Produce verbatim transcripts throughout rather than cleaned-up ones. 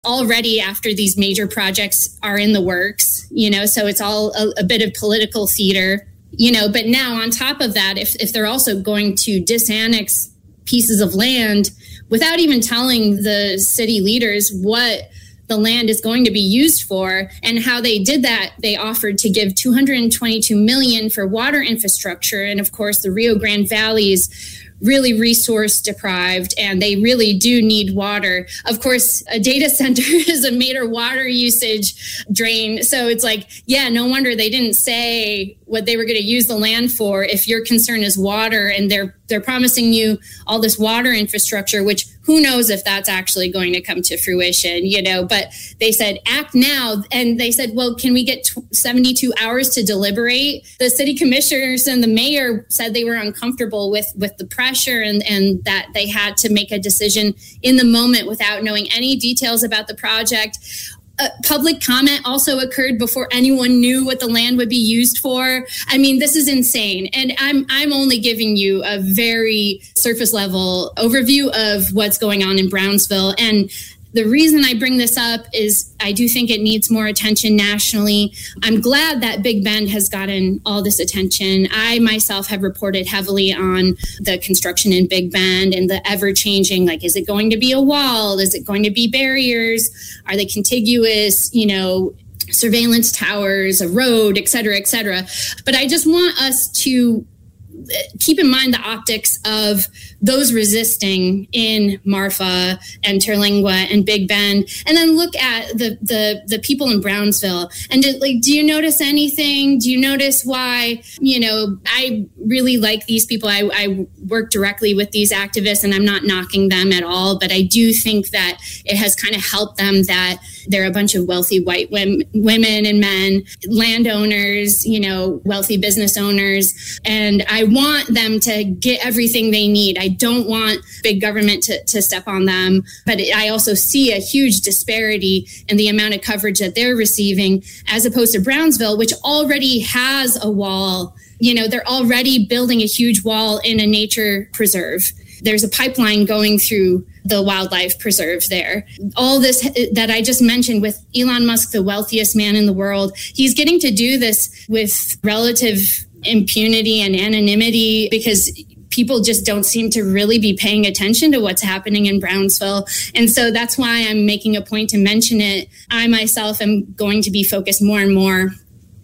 already after these major projects are in the works, you know, so it's all a, a bit of political theater, you know, but now on top of that, if, if they're also going to disannex pieces of land without even telling the city leaders what the land is going to be used for and how they did that, they offered to give two hundred twenty-two million dollars for water infrastructure. And of course, the Rio Grande Valley is really resource deprived and they really do need water. Of course, a data center is a major water usage drain. So it's like, yeah, no wonder they didn't say what they were going to use the land for if your concern is water and they're they're promising you all this water infrastructure, which who knows if that's actually going to come to fruition, you know, but they said act now. And they said, well, can we get seventy-two hours to deliberate? The city commissioners and the mayor said they were uncomfortable with, with the pressure and, and that they had to make a decision in the moment without knowing any details about the project. Uh, public comment also occurred before anyone knew what the land would be used for. I mean, this is insane. And I'm I'm only giving you a very surface level overview of what's going on in Brownsville. And the reason I bring this up is I do think it needs more attention nationally. I'm glad that Big Bend has gotten all this attention. I myself have reported heavily on the construction in Big Bend and the ever-changing, like, is it going to be a wall? Is it going to be barriers? Are they contiguous, you know, surveillance towers, a road, et cetera, et cetera? But I just want us to keep in mind the optics of those resisting in Marfa and Terlingua and Big Bend, and then look at the the the people in Brownsville. And do, like, do you notice anything? Do you notice why, you know, I really like these people. I, I work directly with these activists, and I'm not knocking them at all, but I do think that it has kind of helped them that they're a bunch of wealthy white women, women and men, landowners, you know, wealthy business owners, and I want them to get everything they need. I don't want big government to, to step on them, but I also see a huge disparity in the amount of coverage that they're receiving as opposed to Brownsville, which already has a wall. You know, they're already building a huge wall in a nature preserve. There's a pipeline going through the wildlife preserve there. All this that I just mentioned with Elon Musk, the wealthiest man in the world, he's getting to do this with relative impunity and anonymity because people just don't seem to really be paying attention to what's happening in Brownsville. And so that's why I'm making a point to mention it. I myself am going to be focused more and more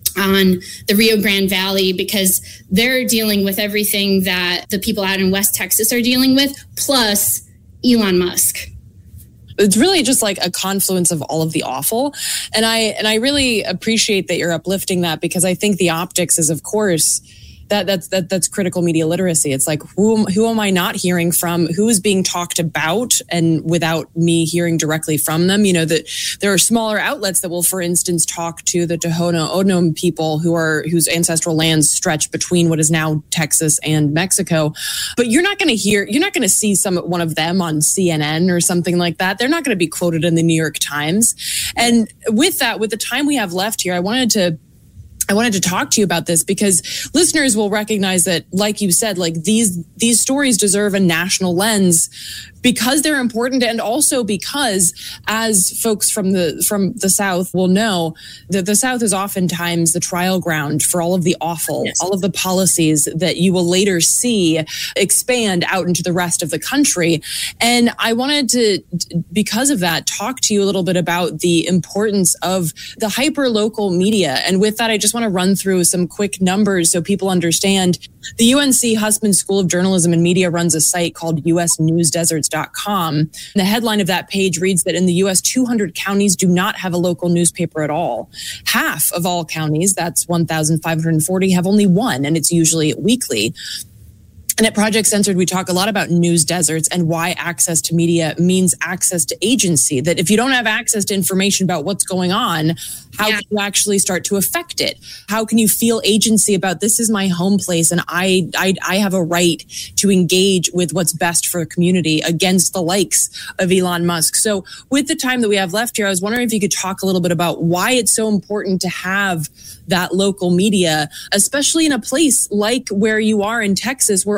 on the Rio Grande Valley because they're dealing with everything that the people out in West Texas are dealing with, plus Elon Musk. It's really just like a confluence of all of the awful. And I and I really appreciate that you're uplifting that because I think the optics is, of course, that that's that that's critical media literacy. It's like, who who am I not hearing from? Who is being talked about, and without me hearing directly from them? You know, that there are smaller outlets that will, for instance, talk to the Tohono O'odham people who are whose ancestral lands stretch between what is now Texas and Mexico. But you're not going to hear, you're not going to see some one of them on C N N or something like that. They're not going to be quoted in the New York Times. And with that, with the time we have left here, I wanted to I wanted to talk to you about this because listeners will recognize that, like you said, like these these stories deserve a national lens because they're important, and also because, as folks from the from the South will know, that the South is oftentimes the trial ground for all of the awful, yes. all of the policies that you will later see expand out into the rest of the country. And I wanted to, because of that, talk to you a little bit about the importance of the hyper-local media. And with that, I just want to run through some quick numbers so people understand. The U N C Hussman School of Journalism and Media runs a site called U S news deserts dot com. The headline of that page reads that in the U S, two hundred counties do not have a local newspaper at all. Half of all counties, that's one thousand five hundred forty, have only one, and it's usually weekly. And at Project Censored, we talk a lot about news deserts and why access to media means access to agency. That if you don't have access to information about what's going on, how yeah. can you actually start to affect it? How can you feel agency about this is my home place and I, I, I have a right to engage with what's best for a community against the likes of Elon Musk? So with the time that we have left here, I was wondering if you could talk a little bit about why it's so important to have that local media, especially in a place like where you are in Texas, where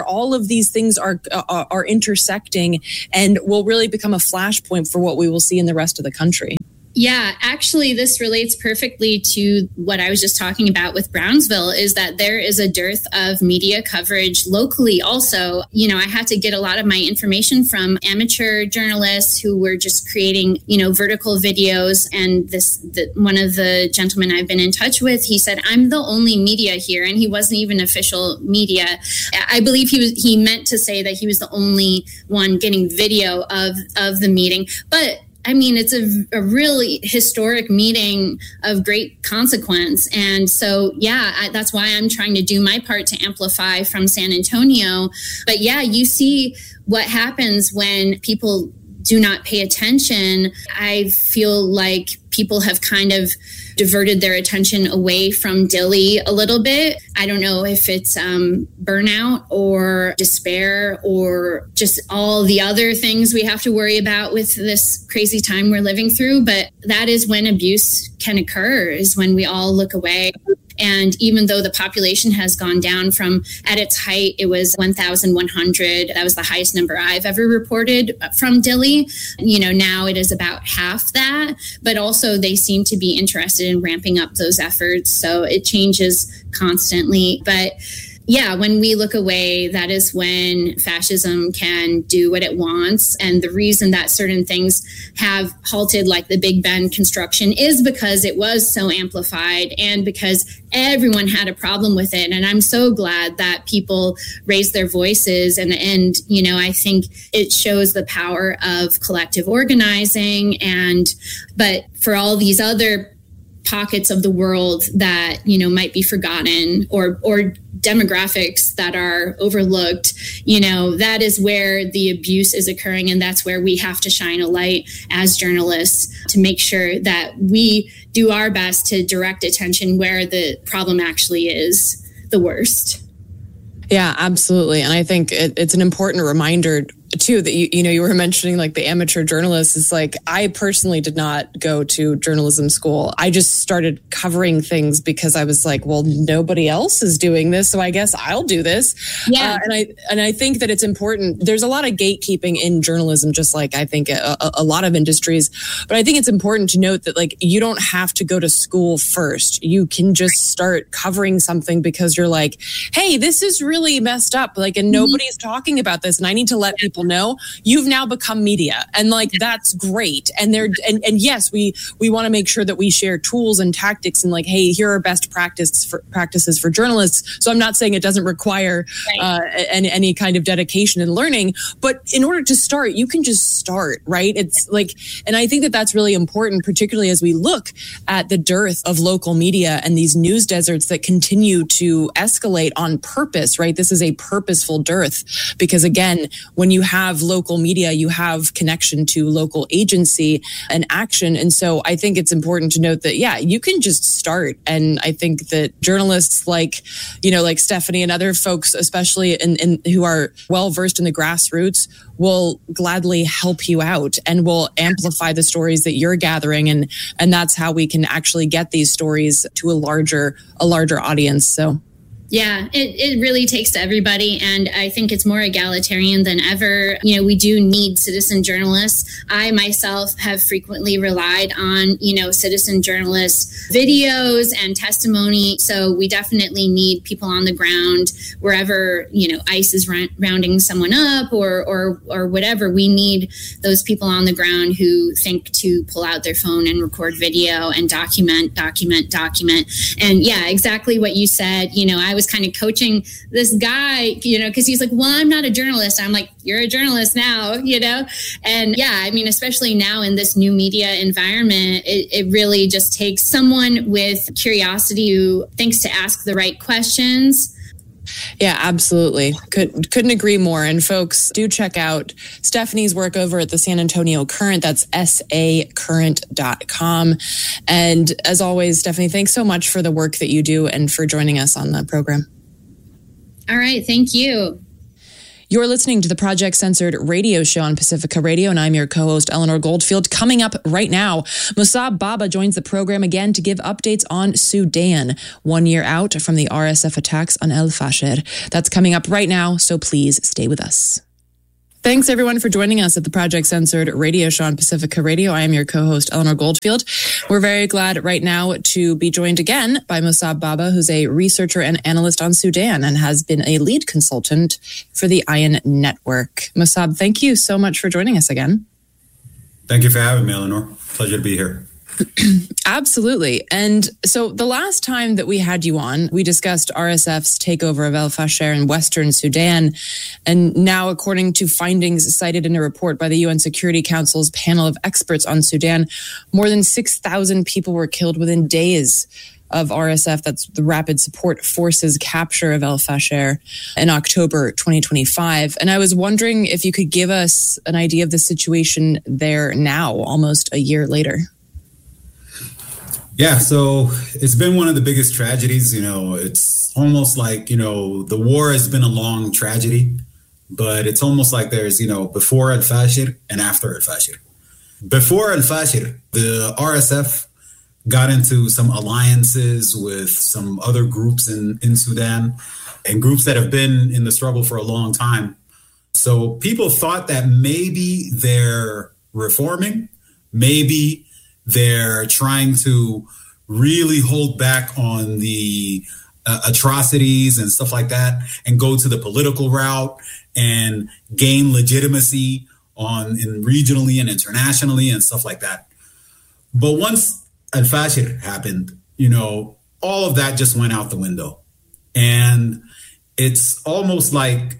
all of these things are, uh, are intersecting and will really become a flashpoint for what we will see in the rest of the country. Yeah, actually, this relates perfectly to what I was just talking about with Brownsville, is that there is a dearth of media coverage locally also. You know, I had to get a lot of my information from amateur journalists who were just creating, you know, vertical videos. And this, the, one of the gentlemen I've been in touch with, he said, I'm the only media here. And he wasn't even official media. I believe he was, he meant to say that he was the only one getting video of, of the meeting. But I mean, it's a, a really historic meeting of great consequence. And so, yeah, I, that's why I'm trying to do my part to amplify from San Antonio. But yeah, you see what happens when people do not pay attention. I feel like people have kind of diverted their attention away from Dilley a little bit. I don't know if it's um, burnout or despair or just all the other things we have to worry about with this crazy time we're living through. But that is when abuse can occur, is when we all look away. And even though the population has gone down from, at its height, it was one thousand one hundred. That was the highest number I've ever reported from Dilley. You know, now it is about half that. But also they seem to be interested in ramping up those efforts. So it changes constantly. But yeah, when we look away, that is when fascism can do what it wants. And the reason that certain things have halted, like the Big Ben construction, is because it was so amplified and because everyone had a problem with it. And I'm so glad that people raised their voices. And, and you know, I think it shows the power of collective organizing. And but for all these other pockets of the world that, you know, might be forgotten, or or demographics that are overlooked, you know, that is where the abuse is occurring. And that's where we have to shine a light as journalists to make sure that we do our best to direct attention where the problem actually is the worst. Yeah, absolutely. And I think it, it's an important reminder too that you you know you were mentioning like the amateur journalists. It's like, I personally did not go to journalism school. I just started covering things because I was like, well, nobody else is doing this, so I guess I'll do this. Yeah, uh, and I and I think that it's important. There's a lot of gatekeeping in journalism, just like I think a, a, a lot of industries. But I think it's important to note that like you don't have to go to school first. You can just start covering something because you're like, hey, this is really messed up. Like, and nobody's mm-hmm. talking about this, and I need to let people know. You've now become media, and like that's great. And there and, and yes, we we want to make sure that we share tools and tactics and like, hey, here are best practice for practices for journalists. So I'm not saying it doesn't require right. uh, any, any kind of dedication and learning, but in order to start, you can just start, right? It's like, and I think that that's really important, particularly as we look at the dearth of local media and these news deserts that continue to escalate on purpose, right? This is a purposeful dearth because again, when you have local media, you have connection to local agency and action. And so I think it's important to note that, yeah, you can just start. And I think that journalists like, you know, like Stephanie and other folks, especially in, in who are well-versed in the grassroots, will gladly help you out and will amplify the stories that you're gathering. And, and that's how we can actually get these stories to a larger, a larger audience. So. Yeah, it, it really takes to everybody. And I think it's more egalitarian than ever. You know, we do need citizen journalists. I myself have frequently relied on, you know, citizen journalists' videos and testimony. So we definitely need people on the ground wherever, you know, ICE is ra- rounding someone up or, or, or whatever. We need those people on the ground who think to pull out their phone and record video and document, document, document. And yeah, exactly what you said. You know, I was kind of coaching this guy, you know, because he's like, well, I'm not a journalist. I'm like, you're a journalist now, you know? And yeah, I mean, especially now in this new media environment, it, it really just takes someone with curiosity who thinks to ask the right questions. Yeah, absolutely. Could, couldn't agree more. And folks, do check out Stephanie's work over at the San Antonio Current. That's S A current dot com. And as always, Stephanie, thanks so much for the work that you do and for joining us on the program. All right. Thank you. You're listening to the Project Censored radio show on Pacifica Radio, and I'm your co-host, Eleanor Goldfield. Coming up right now, Musab Baba joins the program again to give updates on Sudan, one year out from the R S F attacks on El Fasher. That's coming up right now, so please stay with us. Thanks, everyone, for joining us at the Project Censored radio show on Pacifica Radio. I am your co-host, Eleanor Goldfield. We're very glad right now to be joined again by Musab Baba, who's a researcher and analyst on Sudan and has been a lead consultant for the Iron Network. Musab, thank you so much for joining us again. Thank you for having me, Eleanor. Pleasure to be here. Absolutely. And so the last time that we had you on, we discussed R S F's takeover of El Fasher in Western Sudan. And now, according to findings cited in a report by the U N Security Council's panel of experts on Sudan, more than six thousand people were killed within days of R S F, that's the Rapid Support Forces capture of El Fasher in October twenty twenty-five. And I was wondering if you could give us an idea of the situation there now, almost a year later. Yeah, so it's been one of the biggest tragedies. You know, it's almost like, you know, the war has been a long tragedy, but it's almost like there's, you know, before El Fasher and after El Fasher. Before El Fasher, the R S F got into some alliances with some other groups in, in Sudan and groups that have been in the struggle for a long time. So people thought that maybe they're reforming, maybe they're trying to really hold back on the uh, atrocities and stuff like that and go to the political route and gain legitimacy on in regionally and internationally and stuff like that. But once El Fasher happened, you know, all of that just went out the window. And it's almost like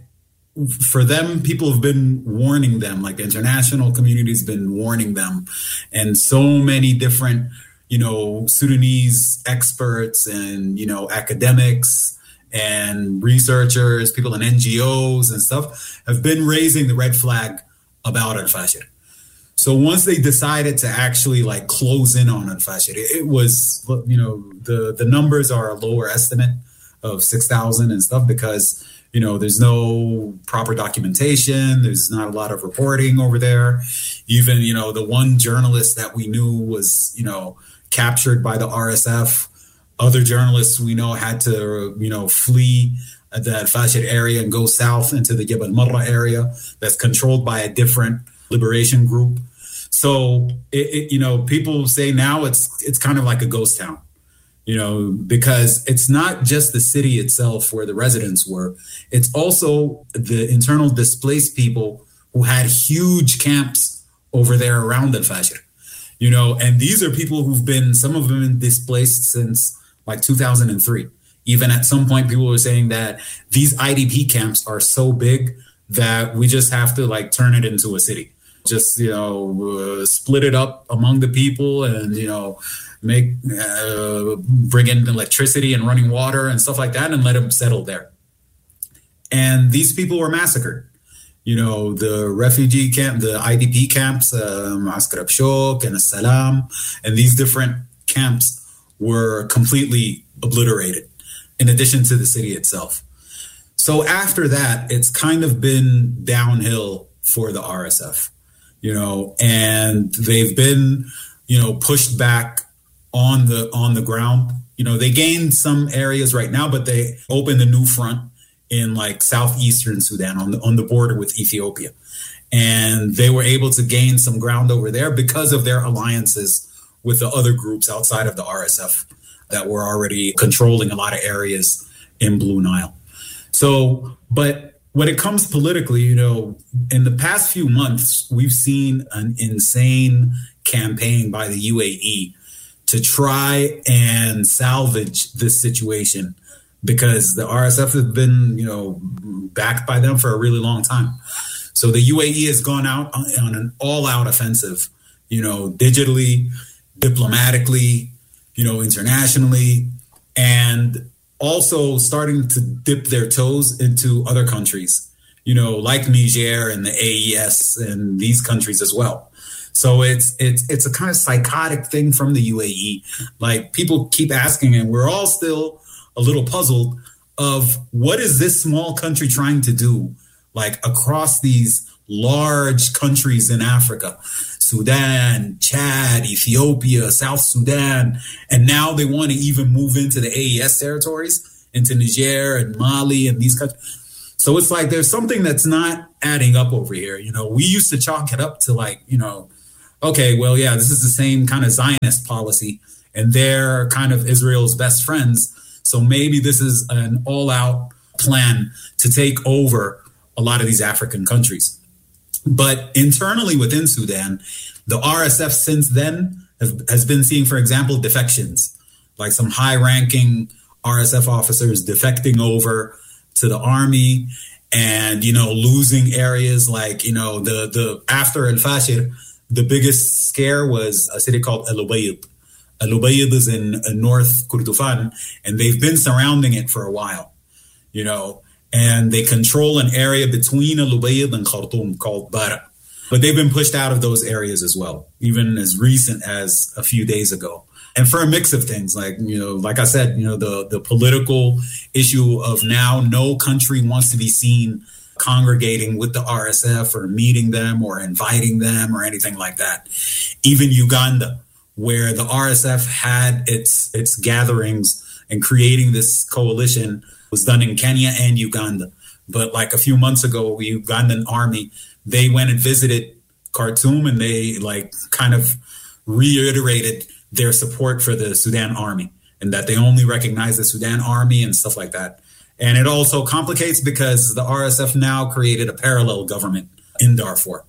for them, people have been warning them, like the international community's been warning them. And so many different, you know, Sudanese experts and, you know, academics and researchers, people in N G Os and stuff have been raising the red flag about El Fasher. So once they decided to actually like close in on El Fasher, it was, you know, the, the numbers are a lower estimate of six thousand and stuff because, you know, there's no proper documentation. There's not a lot of reporting over there. Even, you know, the one journalist that we knew was, you know, captured by the R S F. Other journalists we know had to, you know, flee the El Fasher area and go south into the Jebel Marra area that's controlled by a different liberation group. So, it, it, you know, people say now it's it's kind of like a ghost town. You know, because it's not just the city itself where the residents were. It's also the internal displaced people who had huge camps over there around El Fasher. You know, and these are people who've been, some of them been displaced since like two thousand three. Even at some point, people were saying that these I D P camps are so big that we just have to like turn it into a city. Just, you know, uh, split it up among the people and, you know, make uh, bring in electricity and running water and stuff like that and let them settle there. And these people were massacred. You know, the refugee camp, the I D P camps, uh, Maaskar Abshok and As-Salam, and these different camps were completely obliterated in addition to the city itself. So after that, it's kind of been downhill for the R S F, you know, and they've been, you know, pushed back on the on the ground. You know, they gained some areas right now, but they opened a new front in like southeastern Sudan on the on the border with Ethiopia. And they were able to gain some ground over there because of their alliances with the other groups outside of the R S F that were already controlling a lot of areas in Blue Nile. So, but when it comes politically, you know, in the past few months, we've seen an insane campaign by the U A E to try and salvage this situation because the R S F has been, you know, backed by them for a really long time. So the U A E has gone out on, on an all-out offensive, you know, digitally, diplomatically, you know, internationally, and also starting to dip their toes into other countries, you know, like Niger and the A E S and these countries as well. So it's it's it's a kind of psychotic thing from the U A E. Like people keep asking, and we're all still a little puzzled of what is this small country trying to do like across these large countries in Africa, Sudan, Chad, Ethiopia, South Sudan. And now they want to even move into the A E S territories, into Niger and Mali and these countries. So it's like there's something that's not adding up over here. You know, we used to chalk it up to like, you know, okay, well, yeah, this is the same kind of Zionist policy and they're kind of Israel's best friends. So maybe this is an all-out plan to take over a lot of these African countries. But internally within Sudan, the R S F since then have, has been seeing, for example, defections, like some high-ranking R S F officers defecting over to the army and, you know, losing areas like, you know, the, the after Al-Fashir, the biggest scare was a city called El-Ubayd. El-Ubayd is in, in North Kordofan, and they've been surrounding it for a while, you know, and they control an area between El-Ubayd and Khartoum called Bara. But they've been pushed out of those areas as well, even as recent as a few days ago. And for a mix of things, like, you know, like I said, you know, the, the political issue of now no country wants to be seen congregating with the R S F or meeting them or inviting them or anything like that. Even Uganda, where the R S F had its its gatherings and creating this coalition, was done in Kenya and Uganda. But like a few months ago, the Ugandan army, they went and visited Khartoum and they like kind of reiterated their support for the Sudan army and that they only recognize the Sudan army and stuff like that. And it also complicates because the R S F now created a parallel government in Darfur.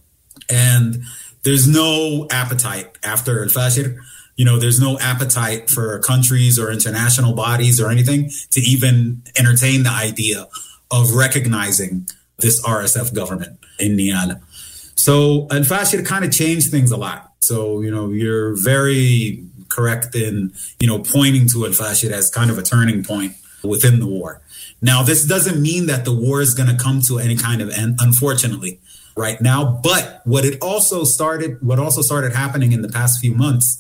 And there's no appetite after Al-Fashir. You know, there's no appetite for countries or international bodies or anything to even entertain the idea of recognizing this R S F government in Niala. So Al-Fashir kind of changed things a lot. So, you know, you're very correct in, you know, pointing to Al-Fashir as kind of a turning point within the war. Now, this doesn't mean that the war is going to come to any kind of end, unfortunately, right now. But what it also started, what also started happening in the past few months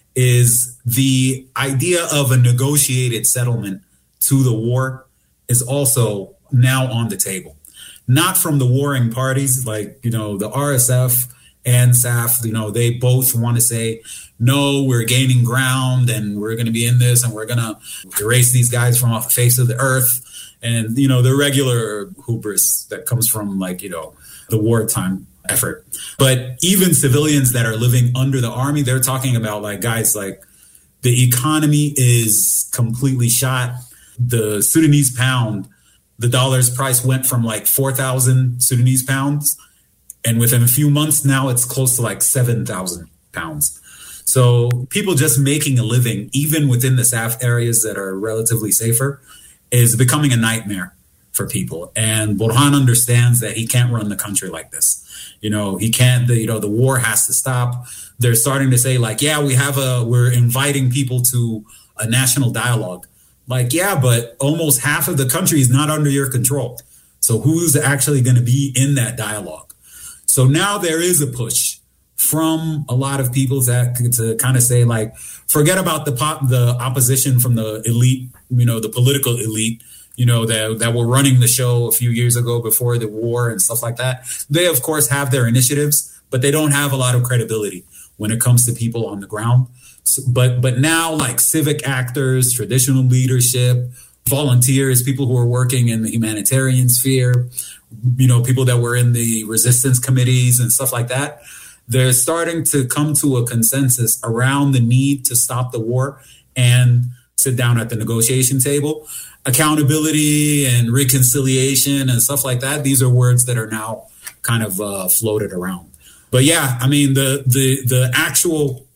is the idea of a negotiated settlement to the war is also now on the table. Not from the warring parties, like, you know, the R S F and S A F, you know, they both want to say, no, we're gaining ground and we're going to be in this and we're going to erase these guys from off the face of the earth. And, you know, the regular hubris that comes from, like, you know, the wartime effort. But even civilians that are living under the army, they're talking about, like, guys, like, the economy is completely shot. The Sudanese pound, the dollar's price went from like four thousand Sudanese pounds. And within a few months now, it's close to like seven thousand pounds. So people just making a living, even within the S A F areas that are relatively safer, is becoming a nightmare for people. And Burhan understands that he can't run the country like this. You know, he can't, the, you know, the war has to stop. They're starting to say, like, yeah, we have a, we're inviting people to a national dialogue. Like, yeah, but almost half of the country is not under your control. So who's actually going to be in that dialogue? So now there is a push from a lot of people that to kind of say, like, forget about the pop, the opposition from the elite, you know, the political elite, you know, that, that were running the show a few years ago before the war and stuff like that. They, of course, have their initiatives, but they don't have a lot of credibility when it comes to people on the ground. So, but but now, like, civic actors, traditional leadership, volunteers, people who are working in the humanitarian sphere, you know, people that were in the resistance committees and stuff like that, they're starting to come to a consensus around the need to stop the war and sit down at the negotiation table. Accountability and reconciliation and stuff like that, these are words that are now kind of uh, floated around. But yeah, I mean, the the the actual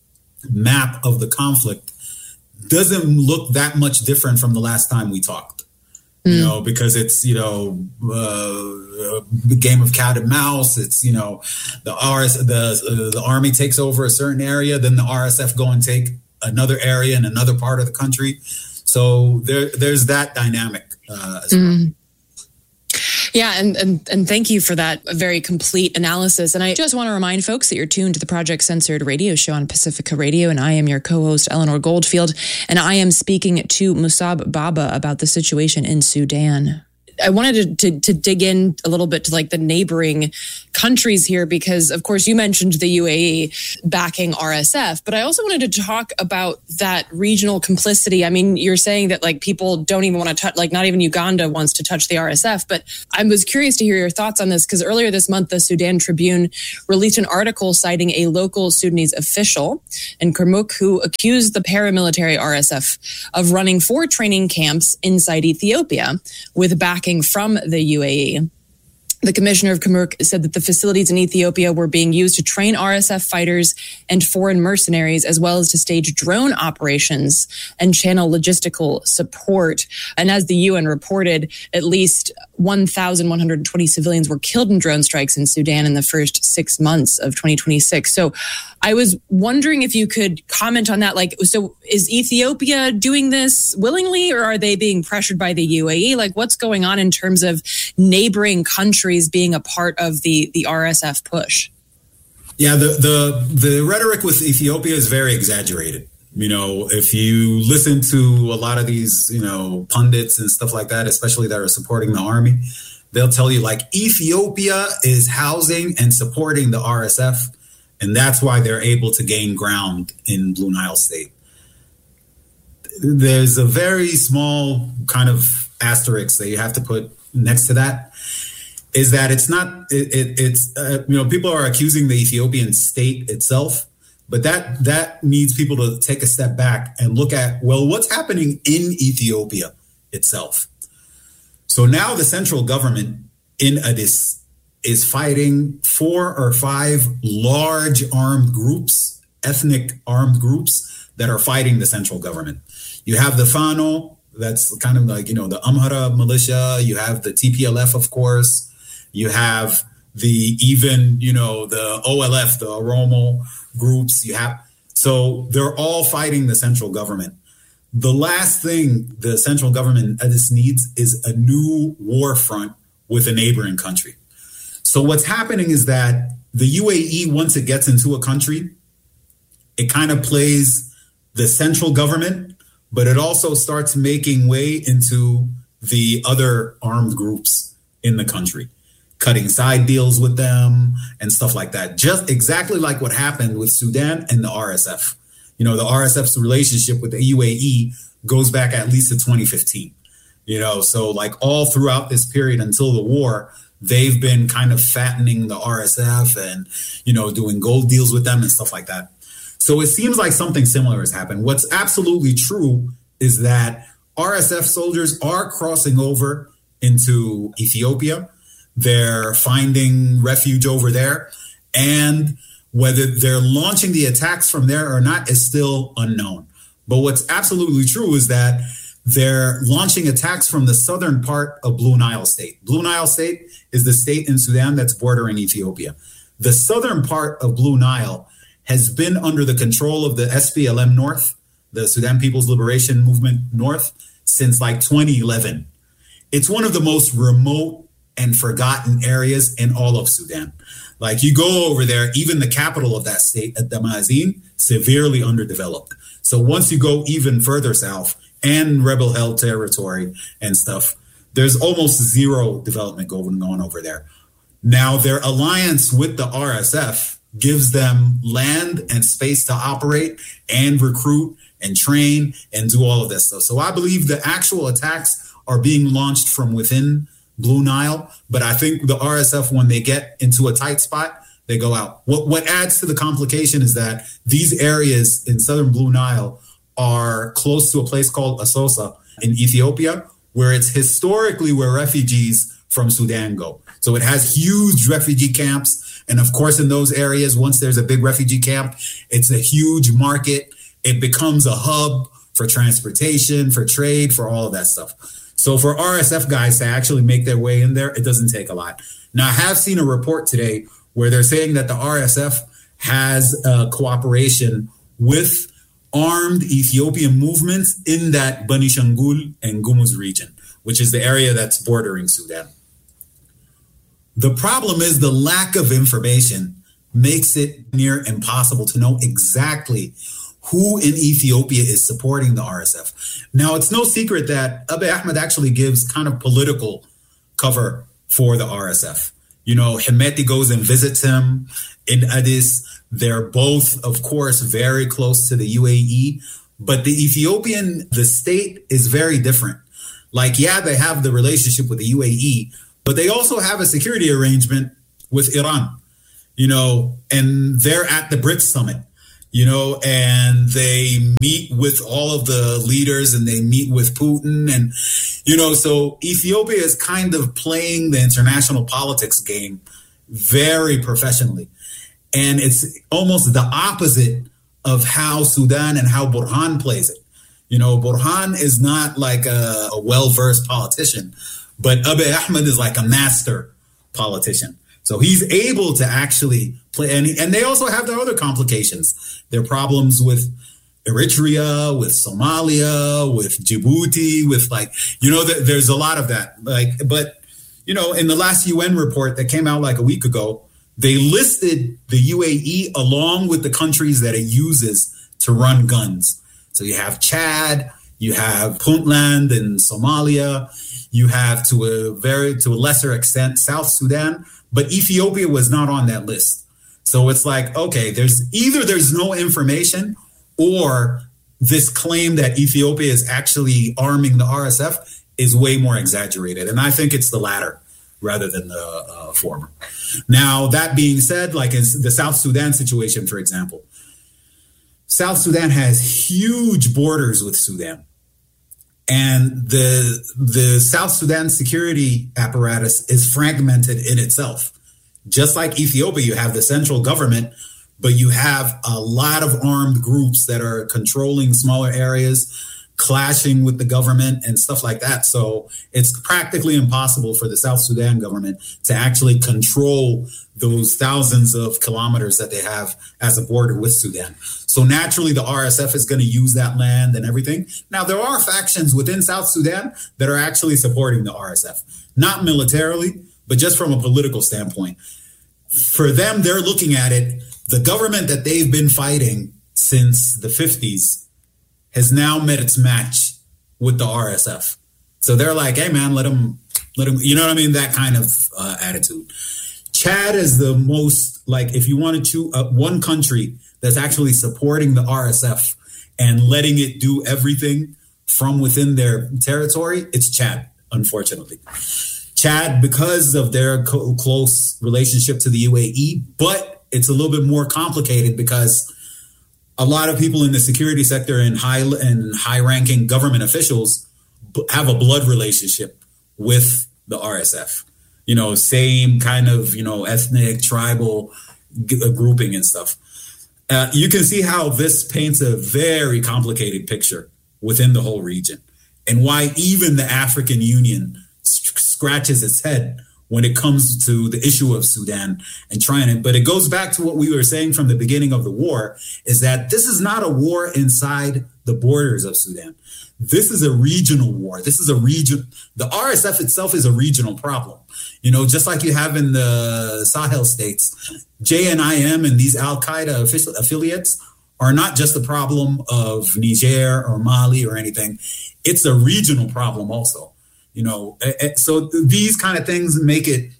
map of the conflict doesn't look that much different from the last time we talked, mm. you know, because it's, you know, uh, the game of cat and mouse. It's, you know, the R S, the, uh, the army takes over a certain area, then the R S F go and take another area in another part of the country. So there, there's that dynamic uh, as mm. well. Yeah, and, and and thank you for that very complete analysis. And I just want to remind folks that you're tuned to the Project Censored radio show on Pacifica Radio, and I am your co-host, Eleanor Goldfield, and I am speaking to Musab Baba about the situation in Sudan. I wanted to, to to dig in a little bit to like the neighboring countries here, because of course you mentioned the U A E backing R S F, but I also wanted to talk about that regional complicity. I mean, you're saying that like people don't even want to touch, like not even Uganda wants to touch the R S F, but I was curious to hear your thoughts on this, because earlier this month, the Sudan Tribune released an article citing a local Sudanese official in Kurmuk who accused the paramilitary R S F of running four training camps inside Ethiopia with backing from the U A E. The commissioner of Kurmuk said that the facilities in Ethiopia were being used to train R S F fighters and foreign mercenaries, as well as to stage drone operations and channel logistical support. And as the U N reported, at least one thousand one hundred twenty civilians were killed in drone strikes in Sudan in the first six months of twenty twenty-six. So I was wondering if you could comment on that. Like, so is Ethiopia doing this willingly, or are they being pressured by the U A E? Like, what's going on in terms of neighboring countries being a part of the, the R S F push? Yeah, the, the, the rhetoric with Ethiopia is very exaggerated. You know, if you listen to a lot of these, you know, pundits and stuff like that, especially that are supporting the army, they'll tell you like Ethiopia is housing and supporting the R S F. And that's why they're able to gain ground in Blue Nile State. There's a very small kind of asterisk that you have to put next to that, is that it's not, it, it, it's, uh, you know, people are accusing the Ethiopian state itself, but that that needs people to take a step back and look at, well, what's happening in Ethiopia itself. So now the central government in Addis is fighting four or five large armed groups, ethnic armed groups that are fighting the central government. You have the Fano, that's kind of like, you know, the Amhara militia. You have the T P L F, of course. You have the even, you know, the O L F, the Oromo groups. You have, so they're all fighting the central government. The last thing the central government Addis needs is a new war front with a neighboring country. So what's happening is that the U A E, once it gets into a country, it kind of plays the central government, but it also starts making way into the other armed groups in the country, cutting side deals with them and stuff like that. Just exactly like what happened with Sudan and the R S F. You know, the R S F's relationship with the U A E goes back at least to twenty fifteen. You know, so like all throughout this period until the war, they've been kind of fattening the R S F and, you know, doing gold deals with them and stuff like that. So it seems like something similar has happened. What's absolutely true is that R S F soldiers are crossing over into Ethiopia. They're finding refuge over there. And whether they're launching the attacks from there or not is still unknown. But what's absolutely true is that they're launching attacks from the southern part of Blue Nile State. Blue Nile State is the state in Sudan that's bordering Ethiopia. The southern part of Blue Nile has been under the control of the S P L M North, the Sudan People's Liberation Movement North, since like twenty eleven. It's one of the most remote and forgotten areas in all of Sudan. Like you go over there, even the capital of that state, at Damazin, severely underdeveloped. So once you go even further south and rebel-held territory and stuff, there's almost zero development going on over there. Now, their alliance with the R S F gives them land and space to operate and recruit and train and do all of this stuff. So I believe the actual attacks are being launched from within Blue Nile, but I think the R S F, when they get into a tight spot, they go out. What what adds to the complication is that these areas in southern Blue Nile are close to a place called Asosa in Ethiopia, where it's historically where refugees from Sudan go. So it has huge refugee camps. And of course, in those areas, once there's a big refugee camp, it's a huge market. It becomes a hub for transportation, for trade, for all of that stuff. So for R S F guys to actually make their way in there, it doesn't take a lot. Now, I have seen a report today where they're saying that the R S F has a cooperation with armed Ethiopian movements in that Bani Shangul and Gumuz region, which is the area that's bordering Sudan. The problem is the lack of information makes it near impossible to know exactly who in Ethiopia is supporting the R S F. Now, it's no secret that Abiy Ahmed actually gives kind of political cover for the R S F. You know, Hemeti goes and visits him in Addis. They're both, of course, very close to the U A E. But the Ethiopian, the state is very different. Like, yeah, they have the relationship with the U A E, but they also have a security arrangement with Iran, you know, and they're at the BRICS summit, you know, and they meet with all of the leaders and they meet with Putin. And, you know, so Ethiopia is kind of playing the international politics game very professionally. And it's almost the opposite of how Sudan and how Burhan plays it. You know, Burhan is not like a, a well-versed politician, but Abiy Ahmed is like a master politician. So he's able to actually play. And, and they also have their other complications. Their problems with Eritrea, with Somalia, with Djibouti, with like, you know, th- there's a lot of that. Like, but, you know, in the last U N report that came out like a week ago, they listed the U A E along with the countries that it uses to run guns. So you have Chad, you have Puntland in Somalia, you have to a very to a lesser extent South Sudan, but Ethiopia was not on that list. So it's like, okay, there's either there's no information or this claim that Ethiopia is actually arming the R S F is way more exaggerated. And I think it's the latter rather than the uh, former. Now, that being said, like in the South Sudan situation, for example, South Sudan has huge borders with Sudan. And the, the South Sudan security apparatus is fragmented in itself. Just like Ethiopia, you have the central government, but you have a lot of armed groups that are controlling smaller areas, clashing with the government and stuff like that. So it's practically impossible for the South Sudan government to actually control those thousands of kilometers that they have as a border with Sudan. So naturally, the R S F is going to use that land and everything. Now, there are factions within South Sudan that are actually supporting the R S F, not militarily, but just from a political standpoint. For them, they're looking at it, the government that they've been fighting since the fifties has now met its match with the R S F. So they're like, hey, man, let them, let them, you know what I mean? That kind of uh, attitude. Chad is the most, like, if you want to choose uh, one country that's actually supporting the R S F and letting it do everything from within their territory, it's Chad, unfortunately. Chad, because of their co- close relationship to the U A E, but it's a little bit more complicated because a lot of people in the security sector and high and high-ranking government officials have a blood relationship with the R S F. You know, same kind of, you know, ethnic, tribal g- grouping and stuff. Uh, you can see how this paints a very complicated picture within the whole region and why even the African Union st- scratches its head when it comes to the issue of Sudan and trying it. But it goes back to what we were saying from the beginning of the war, is that this is not a war inside the borders of Sudan. This is a regional war. This is a region. The R S F itself is a regional problem. You know, just like you have in the Sahel states, J N I M and these Al-Qaeda official affiliates are not just a problem of Niger or Mali or anything. It's a regional problem also. You know, so these kind of things make it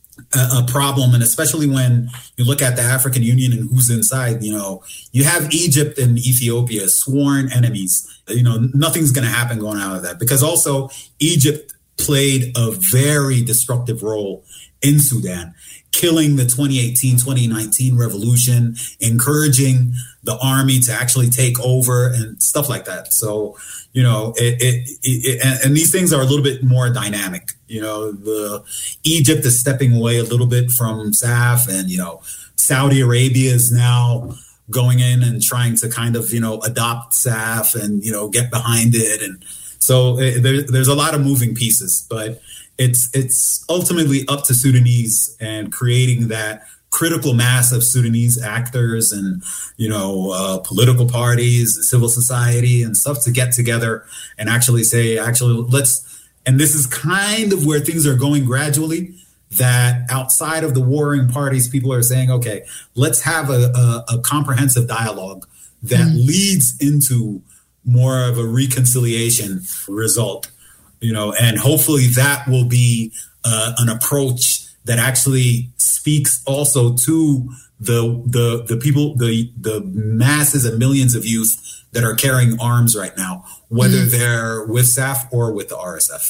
a problem. And especially when you look at the African Union and who's inside, you know, you have Egypt and Ethiopia, sworn enemies. You know, nothing's going to happen going out of that, because also Egypt played a very destructive role in Sudan, killing the twenty eighteen, twenty nineteen revolution, encouraging the army to actually take over and stuff like that. So, you know, it, it, it, it, and these things are a little bit more dynamic. You know, the Egypt is stepping away a little bit from S A F, and, you know, Saudi Arabia is now going in and trying to kind of, you know, adopt S A F and, you know, get behind it. And so it, there, there's a lot of moving pieces, but it's it's ultimately up to Sudanese and creating that critical mass of Sudanese actors and, you know, uh, political parties, civil society and stuff to get together and actually say, actually, let's, and this is kind of where things are going gradually, that outside of the warring parties, people are saying, okay, let's have a, a, a comprehensive dialogue that mm-hmm. leads into more of a reconciliation result, you know, and hopefully that will be uh, an approach that actually speaks also to the the the people, the the masses and millions of youth that are carrying arms right now, whether mm. they're with S A F or with the R S F.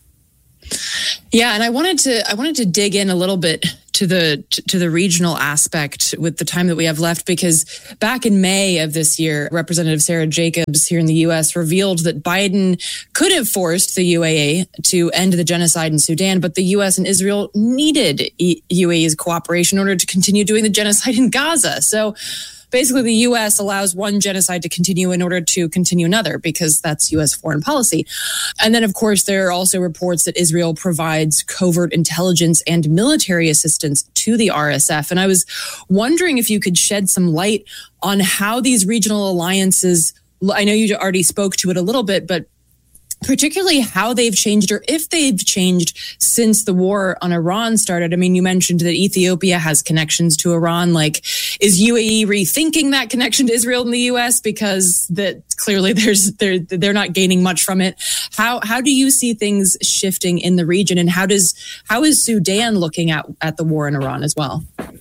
Yeah, and I wanted to I wanted to dig in a little bit to the to the regional aspect with the time that we have left, because back in May of this year, Representative Sarah Jacobs here in the U S revealed that Biden could have forced the U A E to end the genocide in Sudan, but the U S and Israel needed U A E's cooperation in order to continue doing the genocide in Gaza. So basically, the U S allows one genocide to continue in order to continue another, because that's U S foreign policy. And then, of course, there are also reports that Israel provides covert intelligence and military assistance to the R S F. And I was wondering if you could shed some light on how these regional alliances, I know you already spoke to it a little bit, but particularly how they've changed, or if they've changed since the war on Iran started. I mean, you mentioned that Ethiopia has connections to Iran. Like, is U A E rethinking that connection to Israel and the U S because that clearly there's they're they're not gaining much from it? How how do you see things shifting in the region, and how does how is Sudan looking at at the war in Iran as well?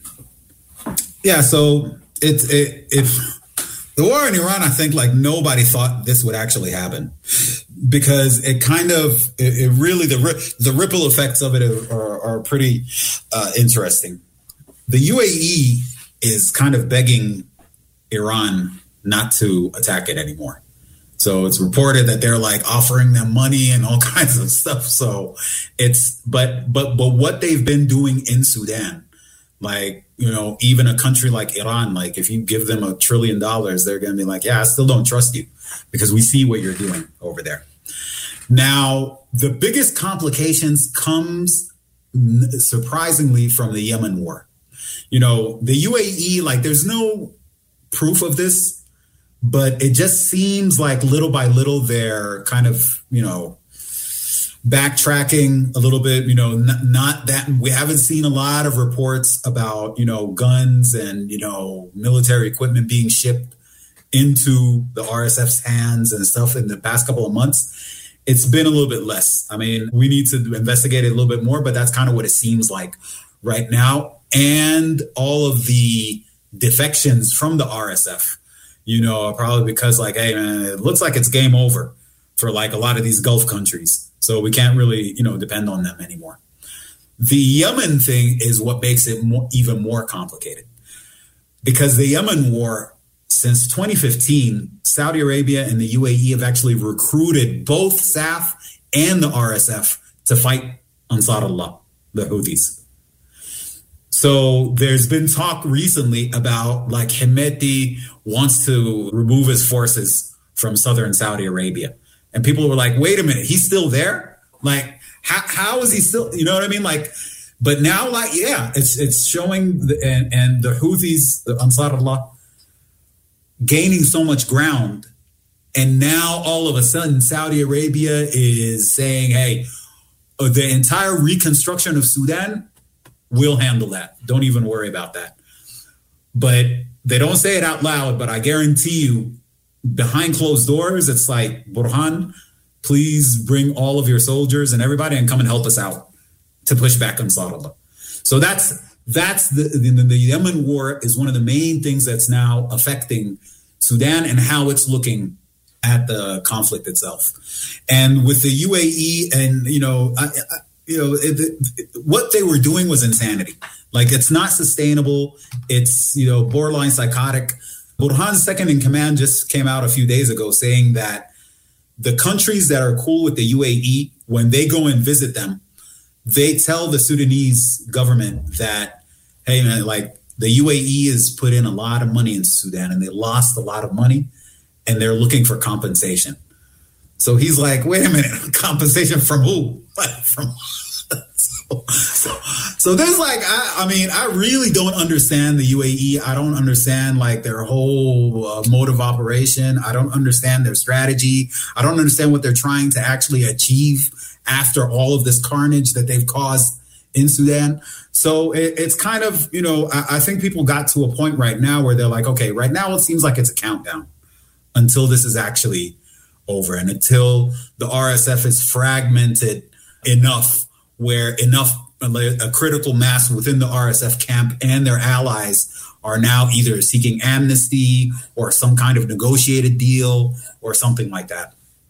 Yeah, so it's it, if the war in Iran, I think like nobody thought this would actually happen, because it kind of, it, it really, the the ripple effects of it are, are, are pretty uh, interesting. The U A E is kind of begging Iran not to attack it anymore. So it's reported that they're like offering them money and all kinds of stuff. So it's, but, but, but what they've been doing in Sudan, like, you know, even a country like Iran, like if you give them a trillion dollars, they're going to be like, yeah, I still don't trust you because we see what you're doing over there. Now, the biggest complications comes surprisingly from the Yemen war. You know, the U A E, like there's no proof of this, but it just seems like little by little they're kind of, you know, backtracking a little bit, you know, not, not that we haven't seen a lot of reports about, you know, guns and, you know, military equipment being shipped into the R S F's hands and stuff in the past couple of months. It's been a little bit less. I mean, we need to investigate it a little bit more, but that's kind of what it seems like right now. And all of the defections from the R S F, you know, probably because like, hey, man, it looks like it's game over for like a lot of these Gulf countries. So we can't really, you know, depend on them anymore. The Yemen thing is what makes it more, even more complicated, because the Yemen war, since twenty fifteen, Saudi Arabia and the U A E have actually recruited both S A F and the R S F to fight Ansarullah, the Houthis. So there's been talk recently about like Hemeti wants to remove his forces from southern Saudi Arabia. And people were like, wait a minute, he's still there? Like, how, how is he still, you know what I mean? Like, but now, like, yeah, it's it's showing, the, and, and the Houthis, the Ansarullah, gaining so much ground. And now all of a sudden, Saudi Arabia is saying, hey, the entire reconstruction of Sudan, we'll handle that. Don't even worry about that. But they don't say it out loud, but I guarantee you, behind closed doors, it's like, Burhan, please bring all of your soldiers and everybody and come and help us out to push back on Ansarullah. So that's that's the, the the Yemen war is one of the main things that's now affecting Sudan and how it's looking at the conflict itself. And with the U A E and, you know, I, I, you know, it, it, what they were doing was insanity. Like, it's not sustainable. It's, you know, borderline psychotic. Burhan's second in command just came out a few days ago saying that the countries that are cool with the U A E, when they go and visit them, they tell the Sudanese government that, hey, man, like the U A E has put in a lot of money in Sudan and they lost a lot of money and they're looking for compensation. So he's like, wait a minute, compensation from who? From So, so, so there's like, I, I mean, I really don't understand the U A E. I don't understand like their whole uh, mode of operation. I don't understand their strategy. I don't understand what they're trying to actually achieve after all of this carnage that they've caused in Sudan. So it, it's kind of, you know, I, I think people got to a point right now where they're like, okay, right now it seems like it's a countdown until this is actually over and until the R S F is fragmented enough where enough, a critical mass within the R S F camp and their allies are now either seeking amnesty or some kind of negotiated deal or something like that.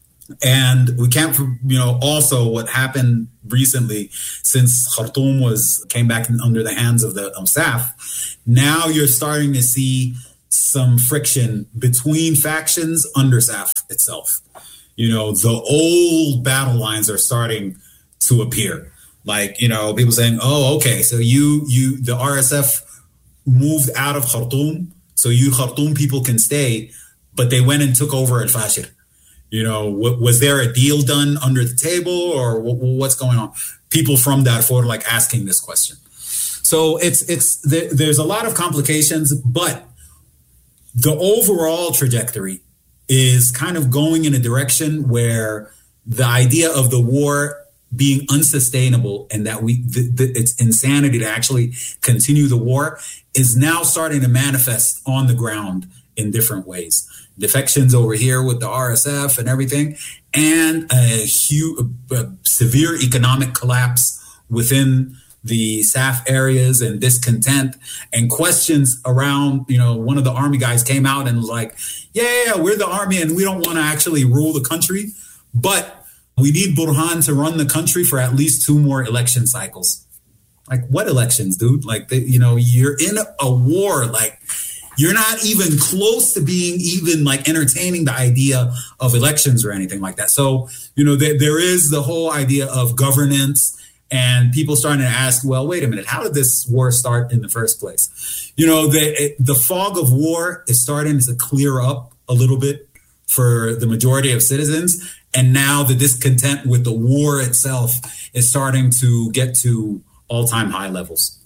And we can't, you know, also what happened recently since Khartoum was came back in, under the hands of the um, S A F. Now you're starting to see some friction between factions under S A F itself. You know, the old battle lines are starting to appear. Like, you know, people saying, oh, okay, so you, you, the R S F moved out of Khartoum, so you Khartoum people can stay, but they went and took over Al Fashir. You know, w- was there a deal done under the table, or w- what's going on? People from Darfur like asking this question. So it's it's there, there's a lot of complications, but the overall trajectory is kind of going in a direction where the idea of the war being unsustainable and that we th- th- it's insanity to actually continue the war is now starting to manifest on the ground in different ways. Defections over here with the R S F and everything, and a huge, a severe economic collapse within the S A F areas and discontent and questions around, you know, one of the army guys came out and was like, yeah, yeah, yeah we're the army and we don't want to actually rule the country, but we need Burhan to run the country for at least two more election cycles. Like, what elections, dude? Like, they, you know, you're in a war, like, you're not even close to being even like entertaining the idea of elections or anything like that. So, you know, there, there is the whole idea of governance and people starting to ask, well, wait a minute, how did this war start in the first place? You know, the, the fog of war is starting to clear up a little bit for the majority of citizens. And now the discontent with the war itself is starting to get to all-time high levels.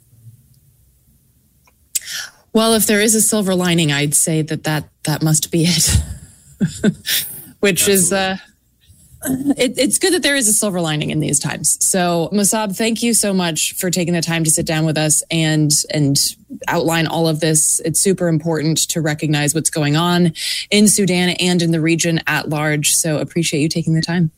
Well, if there is a silver lining, I'd say that that, that must be it. Which Absolutely. is, uh, it, it's good that there is a silver lining in these times. So, Musab, thank you so much for taking the time to sit down with us and and outline all of this. It's super important to recognize what's going on in Sudan and in the region at large. So, appreciate you taking the time.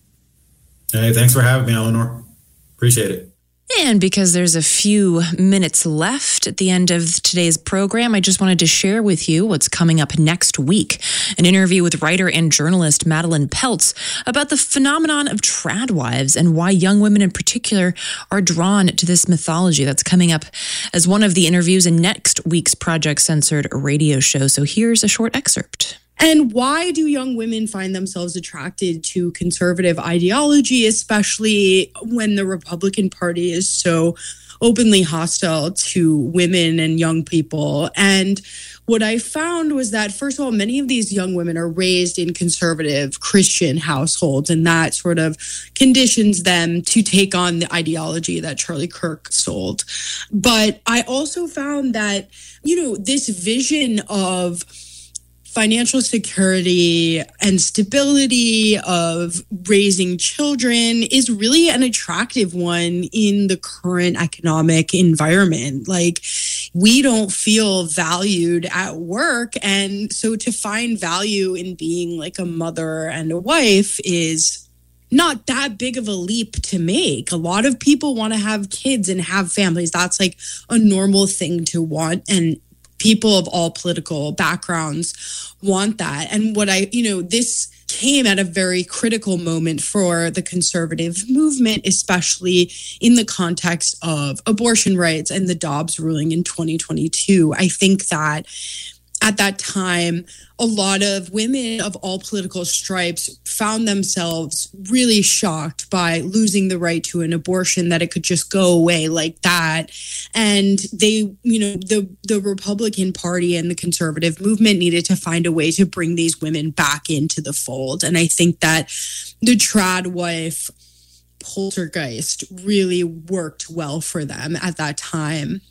Hey, thanks for having me, Eleanor. Appreciate it. And because there's a few minutes left at the end of today's program, I just wanted to share with you what's coming up next week. An interview with writer and journalist Madeline Peltz about the phenomenon of tradwives and why young women in particular are drawn to this mythology. That's coming up as one of the interviews in next week's Project Censored radio show. So here's a short excerpt. And why do young women find themselves attracted to conservative ideology, especially when the Republican Party is so openly hostile to women and young people? And what I found was that, first of all, many of these young women are raised in conservative Christian households, and that sort of conditions them to take on the ideology that Charlie Kirk sold. But I also found that, you know, this vision of financial security and stability of raising children is really an attractive one in the current economic environment. Like, we don't feel valued at work. And so to find value in being like a mother and a wife is not that big of a leap to make. A lot of people want to have kids and have families. That's like a normal thing to want. And people of all political backgrounds want that. And what I, you know, this came at a very critical moment for the conservative movement, especially in the context of abortion rights and the Dobbs ruling in twenty twenty-two. I think that at that time, a lot of women of all political stripes found themselves really shocked by losing the right to an abortion, that it could just go away like that. And they, you know, the, the Republican Party and the conservative movement needed to find a way to bring these women back into the fold. And I think that the trad wife poltergeist really worked well for them at that time.